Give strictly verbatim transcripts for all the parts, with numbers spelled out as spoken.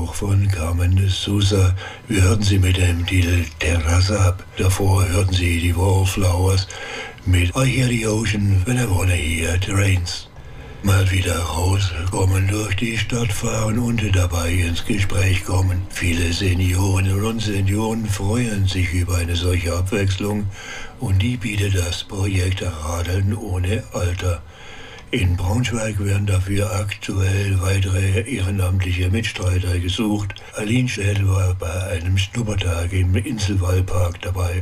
auch von Carmen de Sousa. Wir hörten sie mit dem Titel Terrasse ab. Davor hörten sie die Wallflowers mit I Hear the Ocean When I Wanna Hear It Rains. Mal wieder rauskommen, durch die Stadt fahren und dabei ins Gespräch kommen. Viele Seniorinnen und Senioren freuen sich über eine solche Abwechslung und die bietet das Projekt Radeln ohne Alter. In Braunschweig werden dafür aktuell weitere ehrenamtliche Mitstreiter gesucht. Aline Schädel war bei einem Schnuppertag im Inselwallpark dabei.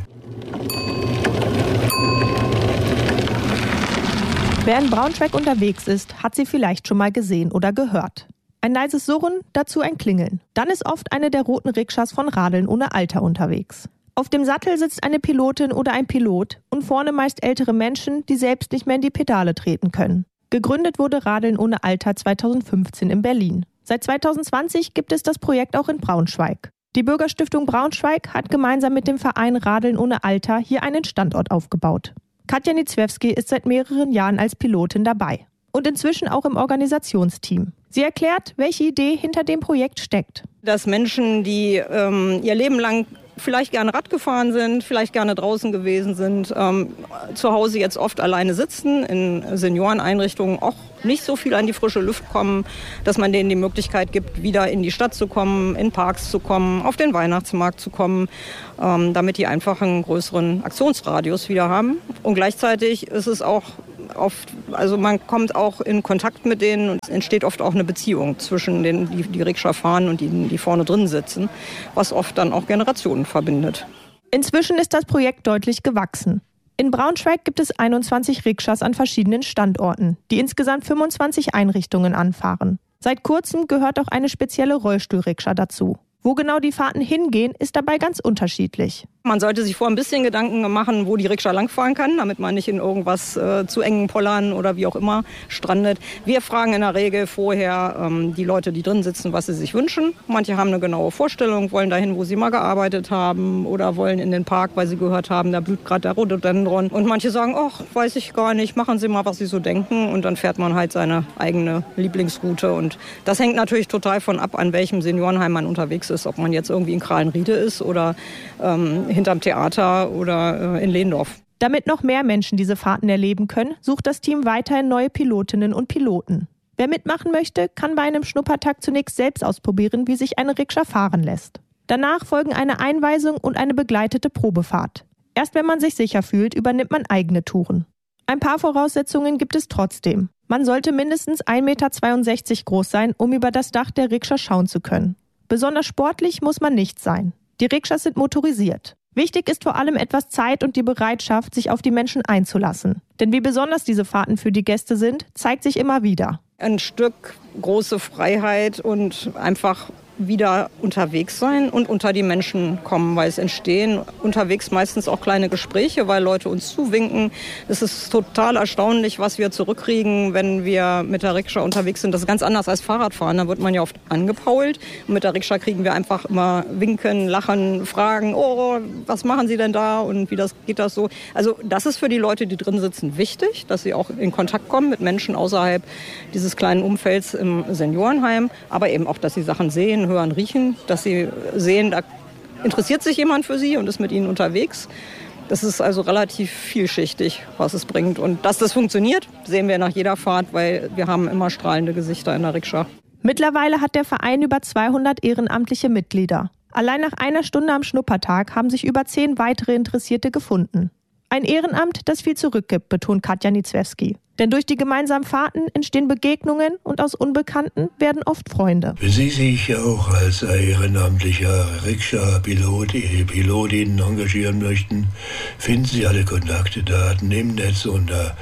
Wer in Braunschweig unterwegs ist, hat sie vielleicht schon mal gesehen oder gehört. Ein leises Surren, dazu ein Klingeln. Dann ist oft eine der roten Rikschas von Radeln ohne Alter unterwegs. Auf dem Sattel sitzt eine Pilotin oder ein Pilot und vorne meist ältere Menschen, die selbst nicht mehr in die Pedale treten können. Gegründet wurde Radeln ohne Alter zweitausendfünfzehn in Berlin. Seit zweitausendzwanzig gibt es das Projekt auch in Braunschweig. Die Bürgerstiftung Braunschweig hat gemeinsam mit dem Verein Radeln ohne Alter hier einen Standort aufgebaut. Katja Niedzwiewski ist seit mehreren Jahren als Pilotin dabei und inzwischen auch im Organisationsteam. Sie erklärt, welche Idee hinter dem Projekt steckt. Dass Menschen, die ähm, ihr Leben lang vielleicht gerne Rad gefahren sind, vielleicht gerne draußen gewesen sind, ähm, zu Hause jetzt oft alleine sitzen, in Senioreneinrichtungen auch nicht so viel an die frische Luft kommen, dass man denen die Möglichkeit gibt, wieder in die Stadt zu kommen, in Parks zu kommen, auf den Weihnachtsmarkt zu kommen, ähm, damit die einfach einen größeren Aktionsradius wieder haben. Und gleichzeitig ist es auch oft, also man kommt auch in Kontakt mit denen und es entsteht oft auch eine Beziehung zwischen denen, die die Rikscha fahren und denen, die vorne drin sitzen, was oft dann auch Generationen verbindet. Inzwischen ist das Projekt deutlich gewachsen. In Braunschweig gibt es einundzwanzig Rikschas an verschiedenen Standorten, die insgesamt fünfundzwanzig Einrichtungen anfahren. Seit kurzem gehört auch eine spezielle Rollstuhl-Rikscha dazu. Wo genau die Fahrten hingehen, ist dabei ganz unterschiedlich. Man sollte sich vor ein bisschen Gedanken machen, wo die Rikscha langfahren kann, damit man nicht in irgendwas äh, zu engen Pollern oder wie auch immer strandet. Wir fragen in der Regel vorher ähm, die Leute, die drin sitzen, was sie sich wünschen. Manche haben eine genaue Vorstellung, wollen dahin, wo sie mal gearbeitet haben oder wollen in den Park, weil sie gehört haben, da blüht gerade der Rhododendron. Und manche sagen, ach, weiß ich gar nicht, machen Sie mal, was Sie so denken. Und dann fährt man halt seine eigene Lieblingsroute. Und das hängt natürlich total von ab, an welchem Seniorenheim man unterwegs ist. Ob man jetzt irgendwie in Krahlenriede ist oder ähm, hinterm Theater oder äh, in Lehndorf. Damit noch mehr Menschen diese Fahrten erleben können, sucht das Team weiterhin neue Pilotinnen und Piloten. Wer mitmachen möchte, kann bei einem Schnuppertag zunächst selbst ausprobieren, wie sich eine Rikscha fahren lässt. Danach folgen eine Einweisung und eine begleitete Probefahrt. Erst wenn man sich sicher fühlt, übernimmt man eigene Touren. Ein paar Voraussetzungen gibt es trotzdem. Man sollte mindestens ein Meter zweiundsechzig groß sein, um über das Dach der Rikscha schauen zu können. Besonders sportlich muss man nicht sein. Die Rikschas sind motorisiert. Wichtig ist vor allem etwas Zeit und die Bereitschaft, sich auf die Menschen einzulassen. Denn wie besonders diese Fahrten für die Gäste sind, zeigt sich immer wieder. Ein Stück große Freiheit und einfach wieder unterwegs sein und unter die Menschen kommen, weil es entstehen unterwegs meistens auch kleine Gespräche, weil Leute uns zuwinken. Es ist total erstaunlich, was wir zurückkriegen, wenn wir mit der Rikscha unterwegs sind. Das ist ganz anders als Fahrradfahren. Da wird man ja oft angepault. Und mit der Rikscha kriegen wir einfach immer winken, lachen, fragen, oh, was machen Sie denn da und wie das geht das so. Also das ist für die Leute, die drin sitzen, wichtig, dass sie auch in Kontakt kommen mit Menschen außerhalb dieses kleinen Umfelds im Seniorenheim, aber eben auch, dass sie Sachen sehen, hören, riechen, dass sie sehen, da interessiert sich jemand für sie und ist mit ihnen unterwegs. Das ist also relativ vielschichtig, was es bringt. Und dass das funktioniert, sehen wir nach jeder Fahrt, weil wir haben immer strahlende Gesichter in der Rikscha. Mittlerweile hat der Verein über zweihundert ehrenamtliche Mitglieder. Allein nach einer Stunde am Schnuppertag haben sich über zehn weitere Interessierte gefunden. Ein Ehrenamt, das viel zurückgibt, betont Katja Niedzwiewski. Denn durch die gemeinsamen Fahrten entstehen Begegnungen und aus Unbekannten werden oft Freunde. Wenn Sie sich auch als ehrenamtlicher Rikscha-Pilot, Pilotin engagieren möchten, finden Sie alle Kontaktdaten im Netz unter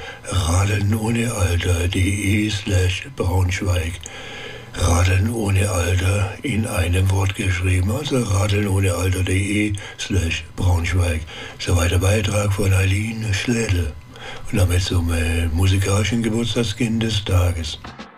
radelnohnealter.de slash Braunschweig. Radeln ohne Alter in einem Wort geschrieben, also radelnohnealter.de slash Braunschweig. Soweit der Beitrag von Aline Schädel. Und damit zum äh, musikalischen Geburtstagskind des Tages.